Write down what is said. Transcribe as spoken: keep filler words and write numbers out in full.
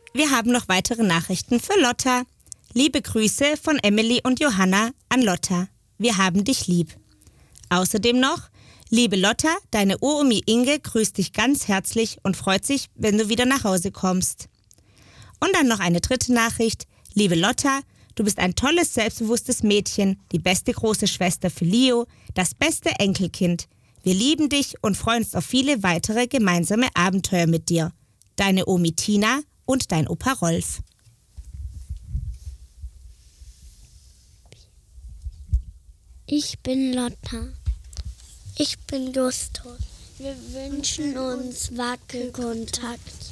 Wir haben noch weitere Nachrichten für Lotta. Liebe Grüße von Emily und Johanna an Lotta. Wir haben dich lieb. Außerdem noch: Liebe Lotta, deine Uromi Inge grüßt dich ganz herzlich und freut sich, wenn du wieder nach Hause kommst. Und dann noch eine dritte Nachricht. Liebe Lotta, du bist ein tolles, selbstbewusstes Mädchen, die beste große Schwester für Leo, das beste Enkelkind. Wir lieben dich und freuen uns auf viele weitere gemeinsame Abenteuer mit dir. Deine Omi Tina und dein Opa Rolf. Ich bin Lotta. Ich bin Justus. Wir wünschen uns Wackelkontakt.